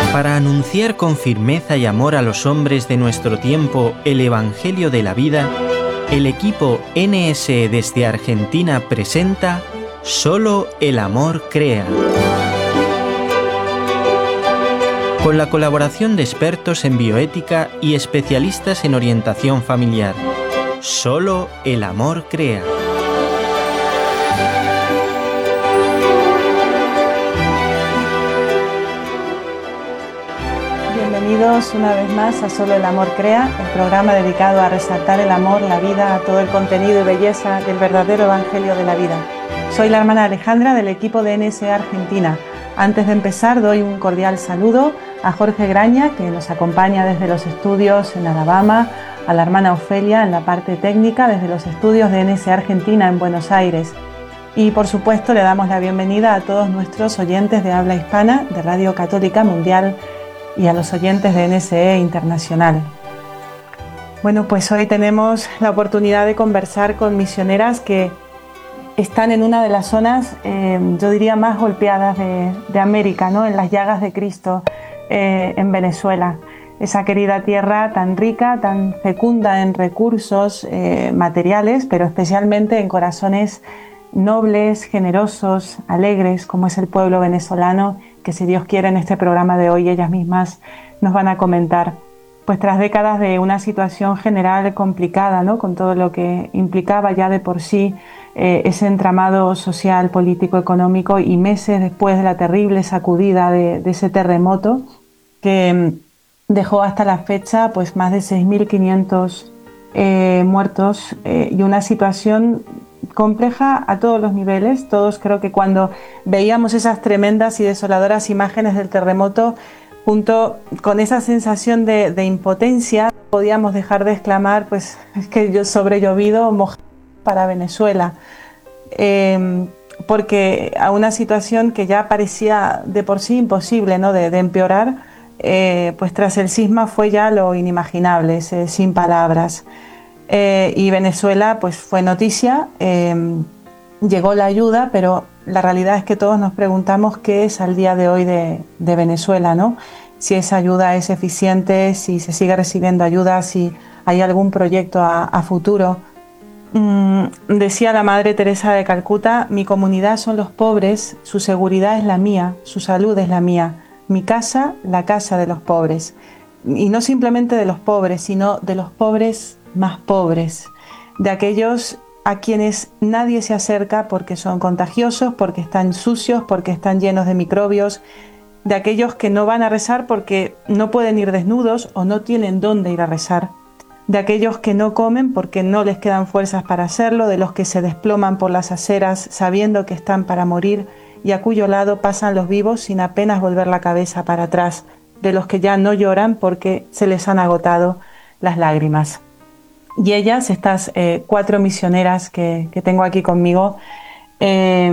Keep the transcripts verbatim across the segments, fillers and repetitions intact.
Para anunciar con firmeza y amor a los hombres de nuestro tiempo el Evangelio de la vida, el equipo N S E desde Argentina presenta Solo el amor crea. Con la colaboración de expertos en bioética y especialistas en orientación familiar. Solo el amor crea. Bienvenidos una vez más a Solo el amor crea, el programa dedicado a resaltar el amor, la vida, a todo el contenido y belleza del verdadero Evangelio de la vida. Soy la hermana Alejandra del equipo de N S E Argentina. Antes de empezar doy un cordial saludo a Jorge Graña, que nos acompaña desde los estudios en Alabama, a la hermana Ofelia en la parte técnica desde los estudios de N S E Argentina en Buenos Aires. Y por supuesto le damos la bienvenida a todos nuestros oyentes de habla hispana de Radio Católica Mundial y a los oyentes de N S E Internacional. Bueno, pues hoy tenemos la oportunidad de conversar con misioneras que están en una de las zonas, eh, yo diría, más golpeadas de, de América, ¿no? En las llagas de Cristo, eh, en Venezuela. Esa querida tierra tan rica, tan fecunda en recursos eh, materiales, pero especialmente en corazones nobles, generosos, alegres, como es el pueblo venezolano, que si Dios quiere en este programa de hoy ellas mismas nos van a comentar. Pues tras décadas de una situación general complicada, ¿no? Con todo lo que implicaba ya de por sí eh, ese entramado social, político, económico, y meses después de la terrible sacudida de, de ese terremoto que dejó hasta la fecha pues más de seis mil quinientos eh, muertos eh, y una situación compleja a todos los niveles. Todos creo que cuando veíamos esas tremendas y desoladoras imágenes del terremoto, junto con esa sensación de, de impotencia, no podíamos dejar de exclamar, pues es que yo sobre llovido mojado para Venezuela, eh, porque a una situación que ya parecía de por sí imposible, ¿no? de, de empeorar, eh, pues tras el sisma fue ya lo inimaginable, ese, sin palabras. Eh, y Venezuela pues fue noticia, eh, llegó la ayuda, pero la realidad es que todos nos preguntamos qué es al día de hoy de, de Venezuela, ¿no? Si esa ayuda es eficiente, si se sigue recibiendo ayuda, si hay algún proyecto a, a futuro. Mm, decía la Madre Teresa de Calcuta: mi comunidad son los pobres, su seguridad es la mía, su salud es la mía, mi casa, la casa de los pobres. Y no simplemente de los pobres, sino de los pobres más pobres, de aquellos a quienes nadie se acerca porque son contagiosos, porque están sucios, porque están llenos de microbios, de aquellos que no van a rezar porque no pueden ir desnudos o no tienen dónde ir a rezar, de aquellos que no comen porque no les quedan fuerzas para hacerlo, de los que se desploman por las aceras sabiendo que están para morir y a cuyo lado pasan los vivos sin apenas volver la cabeza para atrás, de los que ya no lloran porque se les han agotado las lágrimas. Y ellas, estas eh, cuatro misioneras que, que tengo aquí conmigo, eh,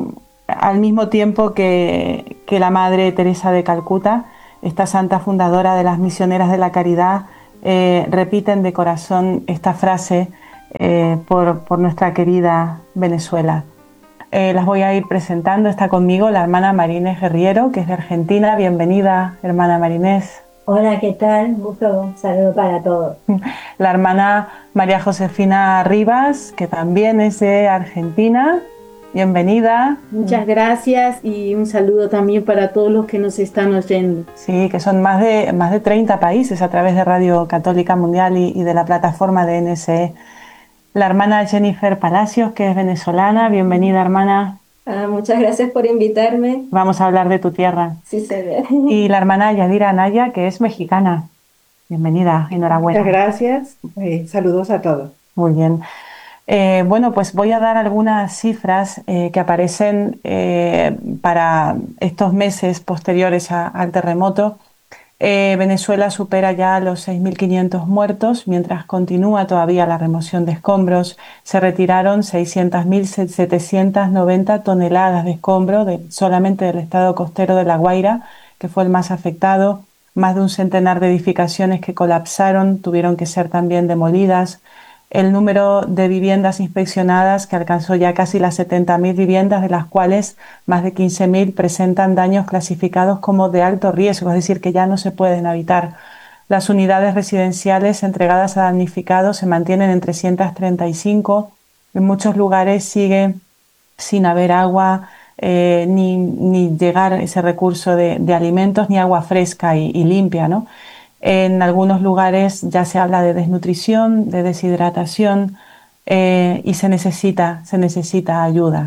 al mismo tiempo que, que la Madre Teresa de Calcuta, esta santa fundadora de las Misioneras de la Caridad, eh, repiten de corazón esta frase eh, por, por nuestra querida Venezuela. Eh, las voy a ir presentando. Está conmigo la hermana Marinés Guerriero, que es de Argentina. Bienvenida, hermana Marinés. Hola, ¿qué tal? Un saludo para todos. La hermana María Josefina Rivas, que también es de Argentina. Bienvenida. Muchas gracias y un saludo también para todos los que nos están oyendo. Sí, que son más de, más de treinta países a través de Radio Católica Mundial y, y de la plataforma de N S E. La hermana Jennifer Palacios, que es venezolana. Bienvenida, hermana. Ah, muchas gracias por invitarme. Vamos a hablar de tu tierra. Sí, se ve. Y la hermana Yadira Anaya, que es mexicana. Bienvenida, enhorabuena. Muchas gracias. Eh, saludos a todos. Muy bien. Eh, bueno, pues voy a dar algunas cifras eh, que aparecen eh, para estos meses posteriores a, al terremoto. Eh, Venezuela supera ya los seis mil quinientos muertos, mientras continúa todavía la remoción de escombros. Se retiraron seiscientas mil setecientas noventa toneladas de escombro de, solamente del estado costero de La Guaira, que fue el más afectado. Más de un centenar de edificaciones que colapsaron, tuvieron que ser también demolidas. el número de viviendas inspeccionadas, que alcanzó ya casi las setenta mil viviendas, de las cuales más de quince mil presentan daños clasificados como de alto riesgo, es decir, que ya no se pueden habitar. Las unidades residenciales entregadas a damnificados se mantienen en trescientas treinta y cinco. En muchos lugares sigue sin haber agua, eh, ni, ni llegar ese recurso de, de alimentos, ni agua fresca y, y limpia, ¿no? En algunos lugares ya se habla de desnutrición, de deshidratación, eh, y se necesita, se necesita ayuda.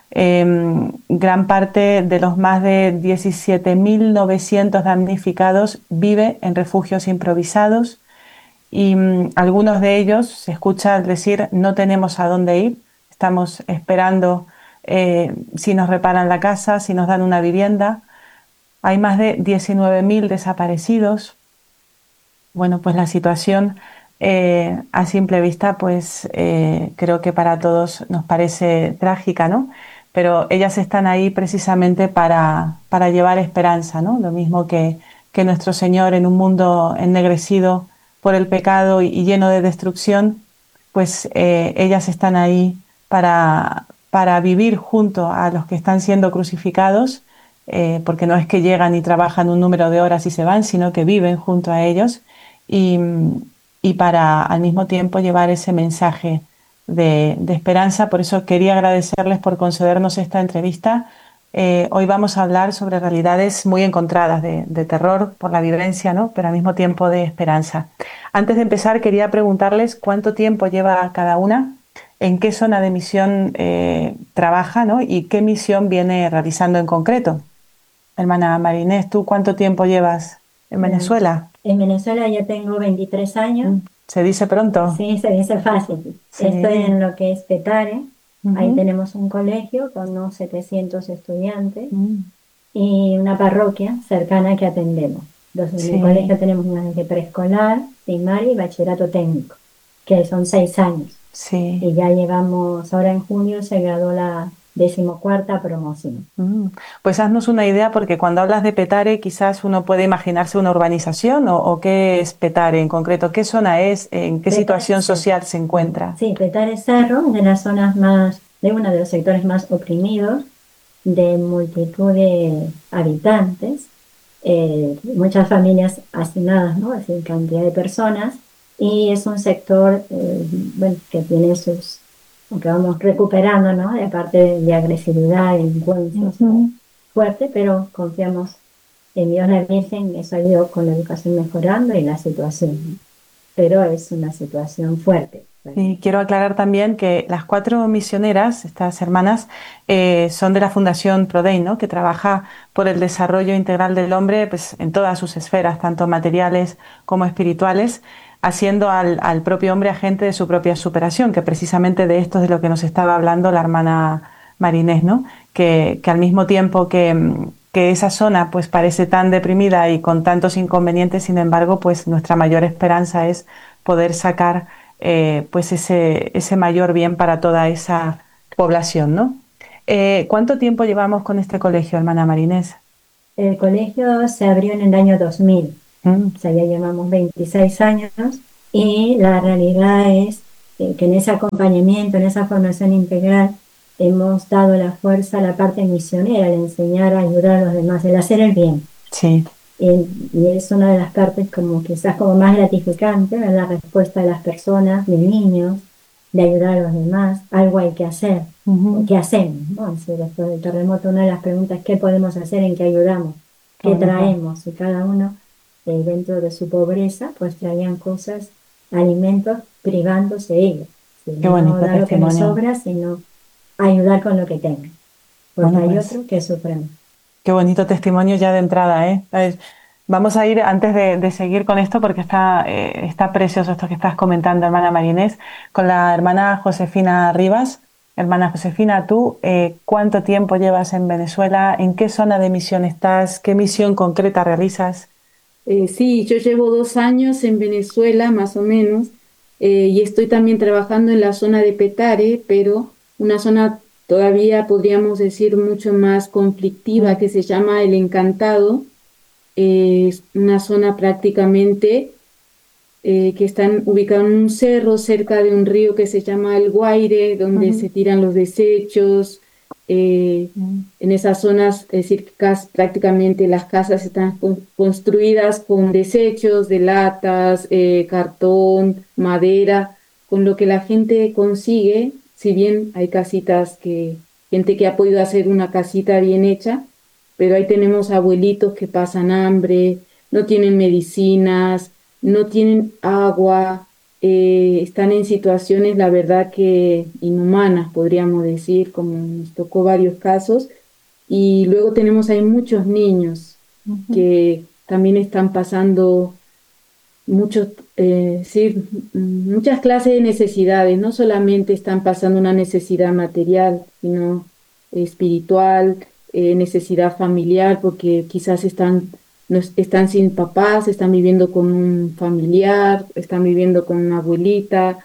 Eh, gran parte de los más de diecisiete mil novecientos damnificados vive en refugios improvisados y mm, algunos de ellos se escucha decir no tenemos a dónde ir, estamos esperando eh, si nos reparan la casa, si nos dan una vivienda. Hay más de diecinueve mil desaparecidos. Bueno, pues la situación eh, a simple vista, pues eh, creo que para todos nos parece trágica, ¿no? Pero ellas están ahí precisamente para, para llevar esperanza, ¿no? Lo mismo que, que nuestro Señor en un mundo ennegrecido por el pecado y, y lleno de destrucción, pues eh, ellas están ahí para, para vivir junto a los que están siendo crucificados, eh, porque no es que llegan y trabajan un número de horas y se van, sino que viven junto a ellos. Y, y para al mismo tiempo llevar ese mensaje de, de esperanza. Por eso quería agradecerles por concedernos esta entrevista. Eh, hoy vamos a hablar sobre realidades muy encontradas de, de terror por la vivencia, ¿no? Pero al mismo tiempo de esperanza. Antes de empezar quería preguntarles cuánto tiempo lleva cada una, en qué zona de misión eh, trabaja, ¿no? Y qué misión viene realizando en concreto. Hermana Marinés, ¿tú cuánto tiempo llevas en Venezuela? En Venezuela ya tengo veintitrés años. ¿Se dice pronto? Sí, se dice fácil. Sí. Estoy en lo que es Petare. Uh-huh. Ahí tenemos un colegio con unos setecientos estudiantes uh-huh. y una parroquia cercana que atendemos. Entonces, Sí. en el colegio tenemos una de preescolar, primaria y bachillerato técnico, que son seis años. Sí. Y ya llevamos, ahora en junio se graduó la decimocuarta promoción. Mm. Pues haznos una idea, porque cuando hablas de Petare quizás uno puede imaginarse una urbanización, o, o qué es Petare en concreto, qué zona es, en qué Petare, situación sí. social se encuentra. Sí, Petare Cerro, de las zonas más, de uno de los sectores más oprimidos, de multitud de habitantes, eh, muchas familias hacinadas, ¿no? Así, cantidad de personas, y es un sector eh, bueno, que tiene sus, aunque vamos recuperando, ¿no? De parte de, de agresividad, delincuencia Uh-huh. fuerte, pero confiamos en Dios la Virgen, eso ha ido con la educación mejorando y la situación, pero es una situación fuerte. Y quiero aclarar también que las cuatro misioneras, estas hermanas, eh, son de la Fundación Prodei, ¿no? Que trabaja por el desarrollo integral del hombre, pues, en todas sus esferas, tanto materiales como espirituales, haciendo al, al propio hombre agente de su propia superación, que precisamente de esto es de lo que nos estaba hablando la hermana Marinés, ¿no? Que, que al mismo tiempo que, que esa zona pues parece tan deprimida y con tantos inconvenientes, sin embargo, pues nuestra mayor esperanza es poder sacar eh, pues ese, ese mayor bien para toda esa población, ¿no? Eh, ¿Cuánto tiempo llevamos con este colegio, hermana Marinés? El colegio se abrió en el año dos mil. Mm. O sea, ya llevamos veintiséis años y la realidad es eh, que en ese acompañamiento, en esa formación integral, hemos dado la fuerza a la parte misionera, el enseñar a ayudar a los demás, el hacer el bien. Sí. Y, y es una de las partes como quizás como más gratificante, ¿verdad? La respuesta de las personas, de niños, de ayudar a los demás. Algo hay que hacer. Uh-huh. ¿Qué hacemos? ¿No? Si después del terremoto una de las preguntas, ¿qué podemos hacer? ¿En qué ayudamos? ¿Qué Uh-huh. traemos? Y cada uno eh, dentro de su pobreza pues traían cosas, alimentos, privándose ellos. Si Qué no bonito dar lo que nos testimonio. sobra, sino ayudar con lo que tengan. Porque Bueno, hay pues, otros que sufren. qué bonito testimonio ya de entrada, ¿eh? A ver, vamos a ir, antes de, de seguir con esto, porque está, eh, está precioso esto que estás comentando, hermana Marinés, con la hermana Josefina Rivas. Hermana Josefina, ¿tú eh, cuánto tiempo llevas en Venezuela? ¿En qué zona de misión estás? ¿Qué misión concreta realizas? Eh, sí, yo llevo dos años en Venezuela, más o menos, eh, y estoy también trabajando en la zona de Petare, pero una zona todavía podríamos decir mucho más conflictiva, que se llama El Encantado. Eh, es una zona prácticamente eh, que están ubicados en un cerro cerca de un río que se llama El Guaire, donde Ujú. se tiran los desechos. eh, Mm. en esas zonas, es decir, cas- prácticamente las casas están con- construidas con desechos de latas, eh, cartón, madera, con lo que la gente consigue, si bien hay casitas que, gente que ha podido hacer una casita bien hecha, pero ahí tenemos abuelitos que pasan hambre, no tienen medicinas, no tienen agua, eh, están en situaciones, la verdad que inhumanas, podríamos decir, como nos tocó varios casos. Y luego tenemos ahí muchos niños Ujú. que también están pasando muchos, eh, sí, mm, muchas clases de necesidades, no solamente están pasando una necesidad material, sino espiritual, eh, necesidad familiar, porque quizás están, no es- están sin papás, están viviendo con un familiar, están viviendo con una abuelita,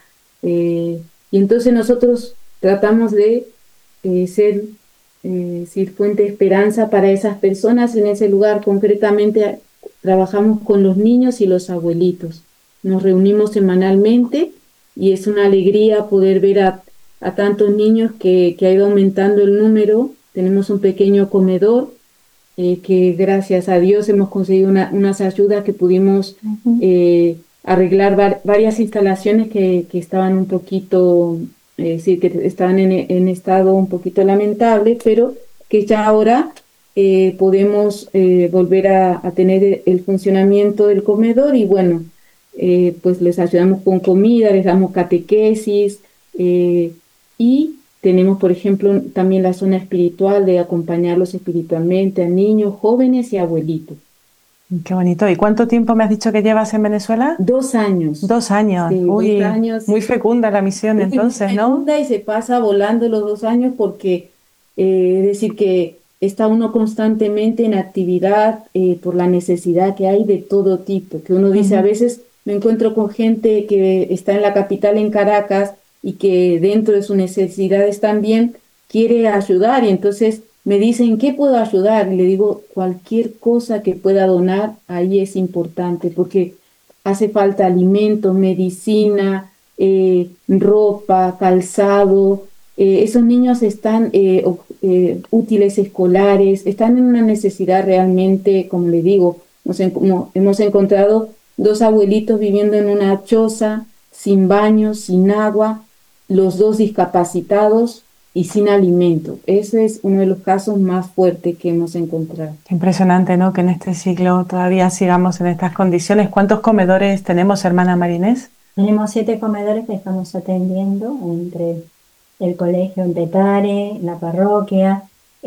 eh, y entonces nosotros tratamos de eh, ser, eh, ser fuente de esperanza para esas personas en ese lugar. Concretamente trabajamos con los niños y los abuelitos. Nos reunimos semanalmente y es una alegría poder ver a, a tantos niños que, que ha ido aumentando el número. Tenemos un pequeño comedor eh, que gracias a Dios hemos conseguido una- unas ayudas que pudimos Ujú. eh, arreglar var- varias instalaciones que, que estaban un poquito, eh, sí, que estaban en, en estado un poquito lamentable, pero que ya ahora eh, podemos eh, volver a, a tener el, el funcionamiento del comedor y bueno, eh, pues les ayudamos con comida, les damos catequesis eh, y tenemos, por ejemplo, también la zona espiritual de acompañarlos espiritualmente a niños, jóvenes y abuelitos. Qué bonito. ¿Y cuánto tiempo me has dicho que llevas en Venezuela? Dos años, Dos años. sí, dos Uy, años. muy fecunda la misión Es muy entonces, ¿no? fecunda y se pasa volando los dos años porque, eh, es decir, que está uno constantemente en actividad eh, por la necesidad que hay de todo tipo, que uno dice, a Ujú. veces me encuentro con gente que está en la capital, en Caracas, y que dentro de sus necesidades también quiere ayudar y entonces me dicen, ¿qué puedo ayudar? Y le digo, cualquier cosa que pueda donar, ahí es importante porque hace falta alimentos, medicina, eh, ropa, calzado. Eh, esos niños están eh, o- eh, útiles escolares, están en una necesidad realmente, como le digo, nos en- como hemos encontrado dos abuelitos viviendo en una choza, sin baño, sin agua, los dos discapacitados y sin alimento. Ese es uno de los casos más fuertes que hemos encontrado. Qué impresionante, ¿no? Que en este siglo todavía sigamos en estas condiciones. ¿Cuántos comedores tenemos, hermana Marinés? Tenemos siete comedores que estamos atendiendo entre el colegio en Petare, la parroquia,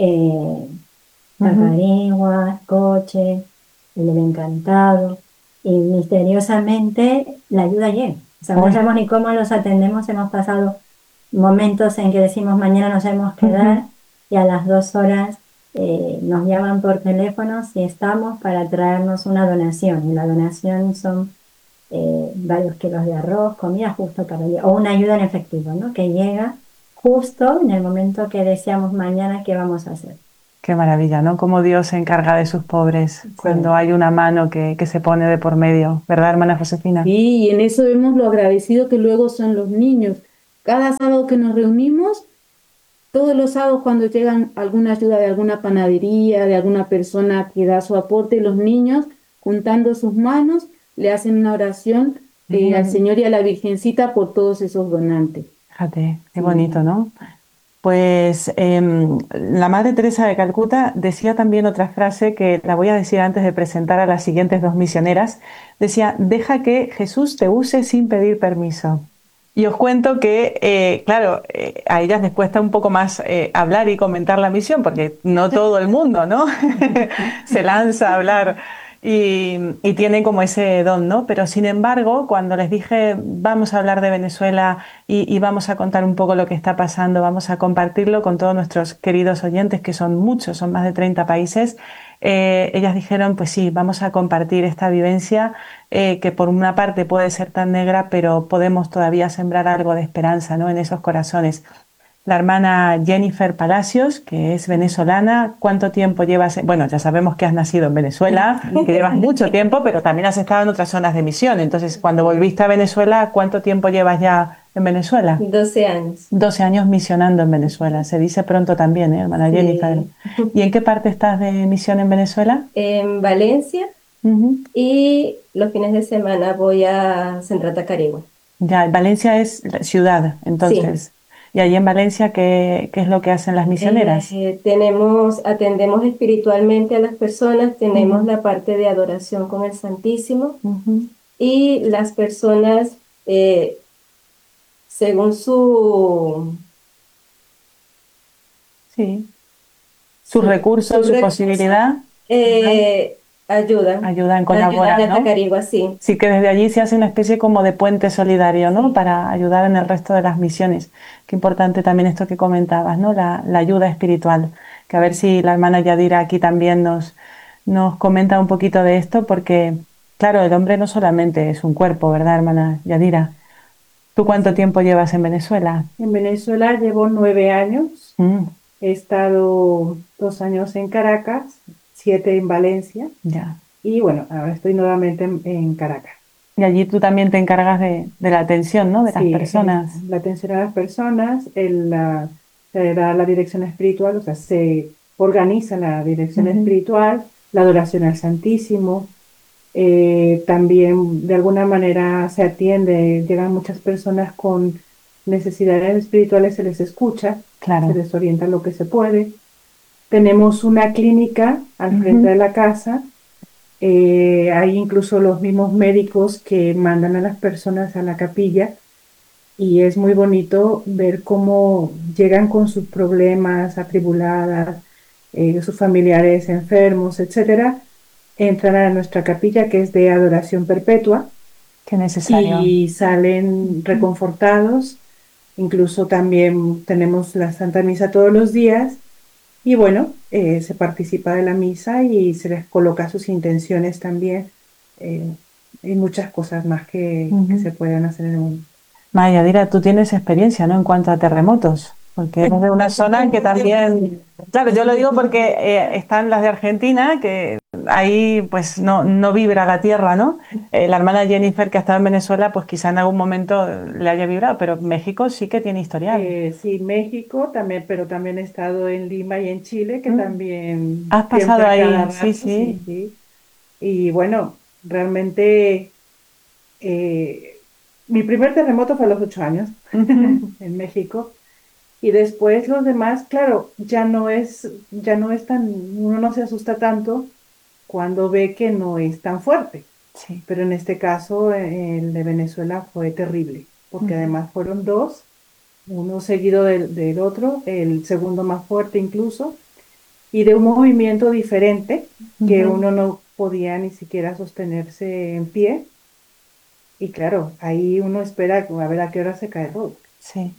eh, Ujú. Tacarigua, Coche, el del Encantado, y misteriosamente la ayuda llega. O sea, no Uy. sabemos ni cómo los atendemos, hemos pasado momentos en que decimos mañana nos hemos que quedar Ujú. y a las dos horas eh, nos llaman por teléfono si estamos para traernos una donación. Y la donación son eh, varios kilos de arroz, comida justo para el día, o una ayuda en efectivo, ¿no? Que llega justo en el momento que deseamos mañana qué vamos a hacer. Qué maravilla, ¿no? Cómo Dios se encarga de sus pobres cuando Sí. hay una mano que, que se pone de por medio, ¿verdad, hermana Josefina? Sí, y en eso vemos lo agradecido que luego son los niños. Cada sábado que nos reunimos, todos los sábados cuando llegan alguna ayuda de alguna panadería, de alguna persona que da su aporte, los niños, juntando sus manos, le hacen una oración eh, al Mm. Señor y a la Virgencita por todos esos donantes. Fíjate, qué Sí. bonito, ¿no? Pues em, la Madre Teresa de Calcuta decía también otra frase que la voy a decir antes de presentar a las siguientes dos misioneras. Decía, deja que Jesús te use sin pedir permiso. Y os cuento que, eh, claro, eh, a ellas les cuesta un poco más eh, hablar y comentar la misión, porque no todo el mundo, ¿no? se lanza a hablar y, y tiene como ese don, ¿no? Pero sin embargo, cuando les dije, vamos a hablar de Venezuela y, y vamos a contar un poco lo que está pasando, vamos a compartirlo con todos nuestros queridos oyentes, que son muchos, son más de treinta países, eh, ellas dijeron, pues sí, vamos a compartir esta vivencia eh, que por una parte puede ser tan negra, pero podemos todavía sembrar algo de esperanza, ¿no? En esos corazones. la hermana Jennifer Palacios, que es venezolana. ¿Cuánto tiempo llevas? Bueno, ya sabemos que has nacido en Venezuela, que llevas mucho tiempo, pero también has estado en otras zonas de misión. Entonces, cuando volviste a Venezuela, ¿cuánto tiempo llevas ya en Venezuela? doce años. doce años misionando en Venezuela. Se dice pronto también, ¿eh, hermana Sí. Jennifer? ¿Y en qué parte estás de misión en Venezuela? En Valencia, Uh-huh. y los fines de semana voy a Central Tacarigua. Ya, Valencia es la ciudad, entonces. Y allí en Valencia, ¿qué, qué es lo que hacen las misioneras? Eh, tenemos, atendemos espiritualmente a las personas, tenemos Ujú. la parte de adoración con el Santísimo, Ujú. y las personas, eh, según su, Sí. Sus su, recursos, su su rec- posibilidad, eh, ayudan, ayudan, ayudan colaboran, a ¿no? Tacarigua, sí. Sí, que desde allí se hace una especie como de puente solidario, ¿no? Sí. Para ayudar en el resto de las misiones. Qué importante también esto que comentabas, ¿no? La, la ayuda espiritual. Que a ver si la hermana Yadira aquí también nos, nos comenta un poquito de esto, porque, claro, el hombre no solamente es un cuerpo, ¿verdad, hermana Yadira? ¿Tú cuánto tiempo llevas en Venezuela? En Venezuela llevo nueve años. Mm, He estado dos años en Caracas, siete en Valencia ya. y bueno, ahora estoy nuevamente en, en Caracas. Y allí tú también te encargas de, de la atención, ¿no? De las Sí, personas. es la atención a las personas, el, la, se da la dirección espiritual, o sea, se organiza la dirección Ujú. espiritual, la adoración al Santísimo. Eh, también de alguna manera se atiende, llegan muchas personas con necesidades espirituales, se les escucha, se Claro. les orienta lo que se puede. Tenemos una clínica al Ujú. frente de la casa, eh, hay incluso los mismos médicos que mandan a las personas a la capilla y es muy bonito ver cómo llegan con sus problemas, atribuladas, eh, sus familiares enfermos, etcétera, entran a nuestra capilla que es de adoración perpetua Qué necesario. y salen reconfortados. Incluso también tenemos la Santa Misa todos los días y bueno, eh, se participa de la misa y se les coloca sus intenciones también. Eh, hay muchas cosas más que, que Ujú. se pueden hacer en un... Maya, Yadira, tú tienes experiencia, ¿no? En cuanto a terremotos, porque eres de una zona que también, claro, yo lo digo porque eh, están las de Argentina, que ahí pues no, no vibra la tierra, ¿no? Eh, la hermana Jennifer, que ha estado en Venezuela, pues quizá en algún momento le haya vibrado, pero México sí que tiene historial. Eh, sí, México también, pero también he estado en Lima y en Chile, que Mm. también Has siempre pasado a ahí, cada sí, rato, sí. sí, sí. Y bueno, realmente eh, mi primer terremoto fue a los ocho años Ujú. en México. Y después los demás, claro, ya no es, ya no es tan, uno no se asusta tanto cuando ve que no es tan fuerte. Sí. Pero en este caso, eh, el de Venezuela fue terrible, porque Ujú. además fueron dos, uno seguido del, del otro, el segundo más fuerte incluso, y de un movimiento diferente, que Ujú. uno no podía ni siquiera sostenerse en pie. Y claro, ahí uno espera a ver a qué hora se cae todo. Sí.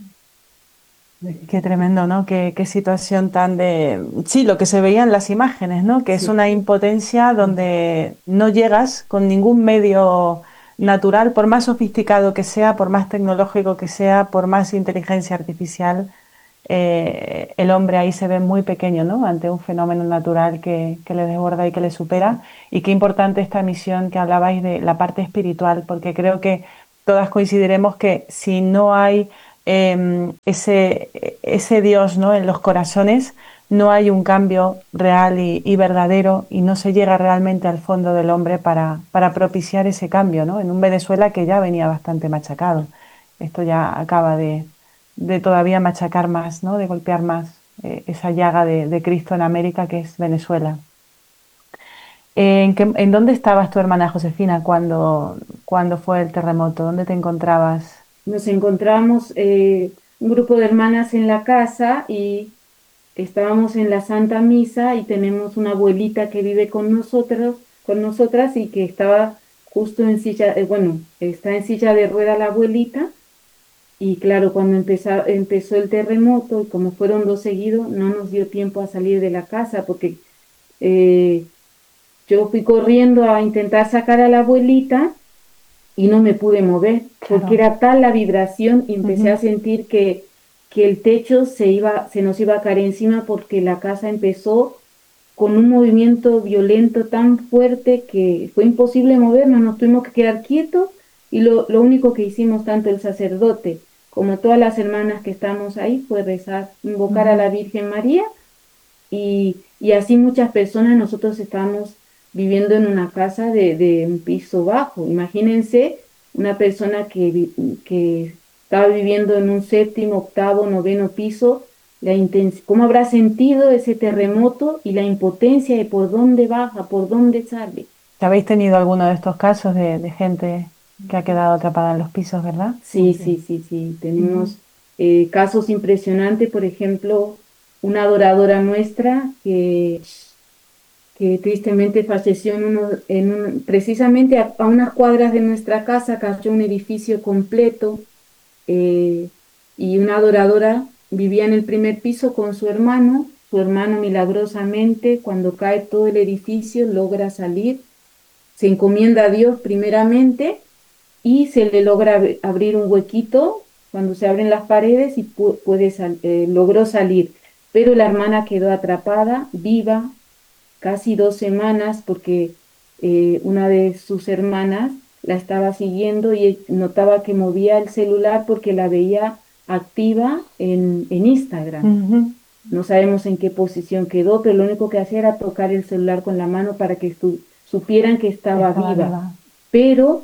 Qué tremendo, ¿no? Qué, qué situación tan de... Sí, lo que se veía en las imágenes, ¿no? Que es Sí. una impotencia donde no llegas con ningún medio natural, por más sofisticado que sea, por más tecnológico que sea, por más inteligencia artificial, eh, el hombre ahí se ve muy pequeño, ¿no? Ante un fenómeno natural que, que le desborda y que le supera. Y qué importante esta misión que hablabais de la parte espiritual, porque creo que todas coincidiremos que si no hay eh, ese, ese Dios, ¿no? En los corazones, no hay un cambio real y, y verdadero y no se llega realmente al fondo del hombre para, para propiciar ese cambio, ¿no? En un Venezuela que ya venía bastante machacado. Esto ya acaba de, de todavía machacar más, ¿no? De golpear más eh, esa llaga de, de Cristo en América que es Venezuela. ¿En, qué, ¿En dónde estabas tu hermana Josefina cuando, cuando fue el terremoto? ¿Dónde te encontrabas? Nos encontramos eh, un grupo de hermanas en la casa y estábamos en la Santa Misa y tenemos una abuelita que vive con nosotros, con nosotras y que estaba justo en silla, eh, bueno, está en silla de rueda la abuelita. Y claro, cuando empezó, empezó el terremoto, y como fueron dos seguidos, no nos dio tiempo a salir de la casa porque eh, yo fui corriendo a intentar sacar a la abuelita y no me pude mover, Claro. porque era tal la vibración y empecé Uh-huh. a sentir que, que el techo se iba, se nos iba a caer encima porque la casa empezó con un movimiento violento tan fuerte que fue imposible movernos, nos tuvimos que quedar quietos y lo, lo único que hicimos, tanto el sacerdote como todas las hermanas que estamos ahí, fue rezar, invocar a la Virgen María y, y así muchas personas. Nosotros estamos viviendo en una casa de, de un piso bajo. Imagínense una persona que, que estaba viviendo en un séptimo, octavo, noveno piso, la cómo habrá sentido ese terremoto y la impotencia de por dónde baja, por dónde sale. ¿Habéis tenido alguno de estos casos de, de gente que ha quedado atrapada en los pisos, verdad? Sí, sí, sí, sí. Tenemos uh-huh. eh, casos impresionantes, por ejemplo, una adoradora nuestra que, que tristemente falleció en uno, en un, precisamente a, a unas cuadras de nuestra casa, cayó un edificio completo eh, y una adoradora vivía en el primer piso con su hermano. Su hermano milagrosamente, cuando cae todo el edificio, logra salir, se encomienda a Dios primeramente y se le logra abrir un huequito cuando se abren las paredes y pu puede sal eh, logró salir. Pero la hermana quedó atrapada, viva, casi dos semanas, porque eh, una de sus hermanas la estaba siguiendo y notaba que movía el celular porque la veía activa en, en Instagram. Uh-huh. No sabemos en qué posición quedó, pero lo único que hacía era tocar el celular con la mano para que supieran que estaba, estaba viva. viva. Pero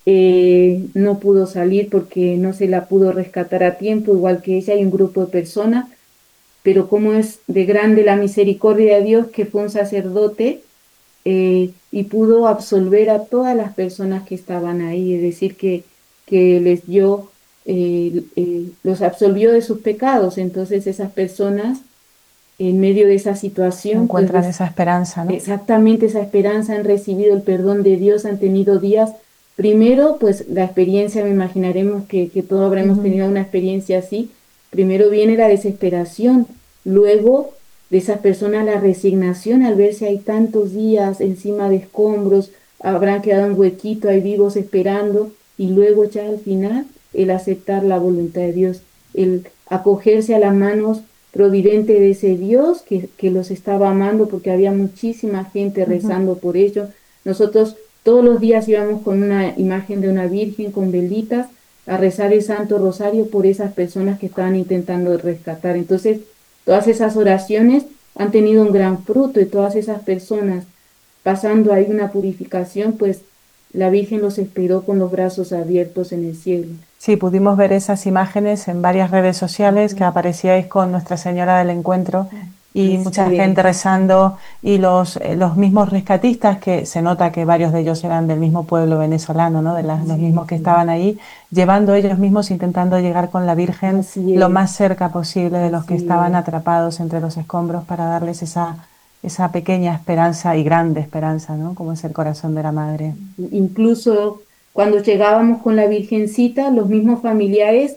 eh, no pudo salir porque no se la pudo rescatar a tiempo, igual que ella y un grupo de personas. Pero como es de grande la misericordia de Dios, que fue un sacerdote eh, y pudo absolver a todas las personas que estaban ahí, es decir, que, que les dio... Eh, eh, los absolvió de sus pecados. Entonces esas personas en medio de esa situación encuentran pues, esa esperanza, ¿no? Exactamente, esa esperanza, han recibido el perdón de Dios, han tenido días, primero pues la experiencia, me imaginaremos que, que todos habremos uh-huh. tenido una experiencia así. Primero viene la desesperación, luego de esas personas la resignación al ver si hay tantos días encima de escombros, habrán quedado un huequito ahí vivos esperando, y luego ya al final el aceptar la voluntad de Dios, el acogerse a las manos providentes de ese Dios que, que los estaba amando, porque había muchísima gente rezando uh-huh. por ellos. Nosotros todos los días íbamos con una imagen de una virgen, con velitas, a rezar el Santo Rosario por esas personas que estaban intentando rescatar. Entonces, todas esas oraciones han tenido un gran fruto, y todas esas personas pasando ahí una purificación, pues la Virgen los esperó con los brazos abiertos en el cielo. Sí, pudimos ver esas imágenes en varias redes sociales uh-huh. que aparecíais con Nuestra Señora del Encuentro y es mucha bien. gente rezando, y los, eh, los mismos rescatistas, que se nota que varios de ellos eran del mismo pueblo venezolano, ¿no? de las, sí, los mismos que sí. estaban ahí, llevando ellos mismos, intentando llegar con la Virgen lo más cerca posible de los Así que estaban es. atrapados entre los escombros, para darles esa... esa pequeña esperanza y grande esperanza, ¿no? Como es el corazón de la Madre. Incluso cuando llegábamos con la Virgencita, los mismos familiares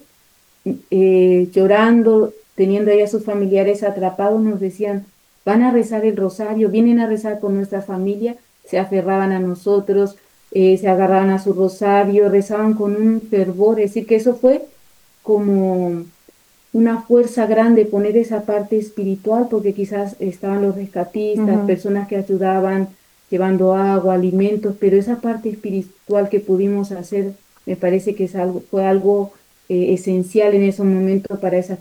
eh, llorando, teniendo ahí a sus familiares atrapados, nos decían, van a rezar el rosario, vienen a rezar por nuestra familia, se aferraban a nosotros, eh, se agarraban a su rosario, rezaban con un fervor, es decir, que eso fue como una fuerza grande, poner esa parte espiritual, porque quizás estaban los rescatistas, uh-huh. personas que ayudaban llevando agua, alimentos, pero esa parte espiritual que pudimos hacer, me parece que es algo, fue algo eh, esencial en esos momentos para esas